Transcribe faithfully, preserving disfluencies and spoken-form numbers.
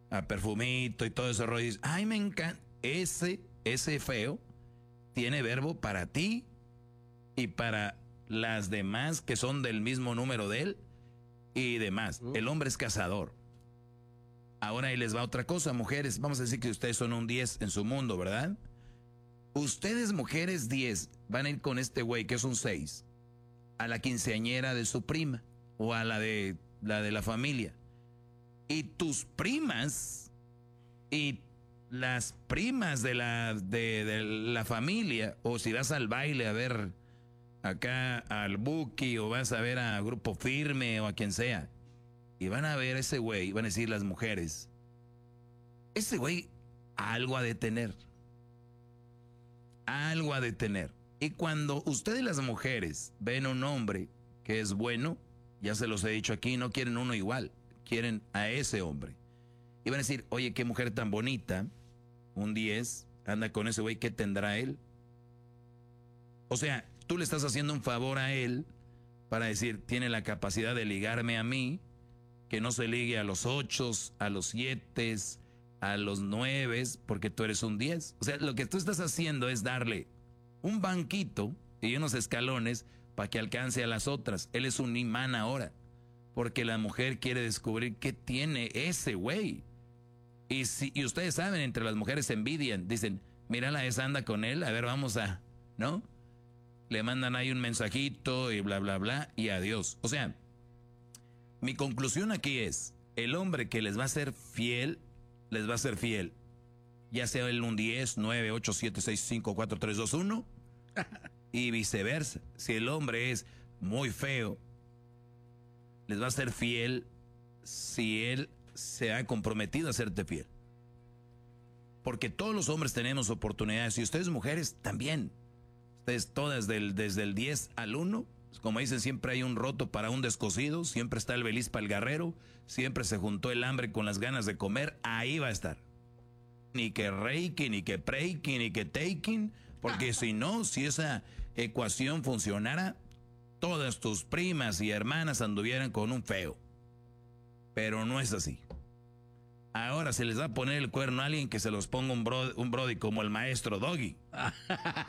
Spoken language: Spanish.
a perfumito y todo ese rollo. Y dices, ay, me encanta. Ese, ese feo tiene verbo para ti y para las demás que son del mismo número de él y demás. Uh. El hombre es cazador. Ahora ahí les va otra cosa, mujeres. Vamos a decir que ustedes son un diez en su mundo, ¿verdad? Ustedes, mujeres diez, van a ir con este güey que es un seis a la quinceañera de su prima o a la de la de la familia. Y tus primas y las primas de la, de, de la familia, o si vas al baile a ver acá al Buki, o vas a ver a Grupo Firme o a quien sea, y van a ver a ese güey, van a decir las mujeres, ese güey algo ha de tener. Algo ha de tener. Y cuando ustedes las mujeres ven un hombre que es bueno, ya se los he dicho aquí, no quieren uno igual, quieren a ese hombre. Y van a decir, oye, qué mujer tan bonita, un diez, anda con ese güey, ¿qué tendrá él? O sea, tú le estás haciendo un favor a él para decir, tiene la capacidad de ligarme a mí, que no se ligue a los ochos, a los siete, a los nueve, porque tú eres un diez. O sea, lo que tú estás haciendo es darle un banquito y unos escalones para que alcance a las otras. Él es un imán ahora, porque la mujer quiere descubrir qué tiene ese güey. Y, si, y ustedes saben, entre las mujeres se envidian, dicen, mírala, esa anda con él, a ver, vamos a, ¿no? Le mandan ahí un mensajito y bla, bla, bla, y adiós. O sea, mi conclusión aquí es, el hombre que les va a ser fiel, les va a ser fiel. Ya sea él un diez, nueve, ocho, siete, seis, cinco, cuatro, tres, dos, uno, y viceversa. Si el hombre es muy feo, les va a ser fiel si él se ha comprometido a serte fiel. Porque todos los hombres tenemos oportunidades, y ustedes mujeres también. Ustedes todas del, desde el diez al uno, como dicen, siempre hay un roto para un descosido, siempre está el beliz para el guerrero, siempre se juntó el hambre con las ganas de comer, ahí va a estar. Ni que reiki, ni que preiki, ni que taking, porque si no, si esa ecuación funcionara, todas tus primas y hermanas anduvieran con un feo. Pero no es así. Ahora se les va a poner el cuerno a alguien que se los ponga un, bro, un brody como el maestro Doggy.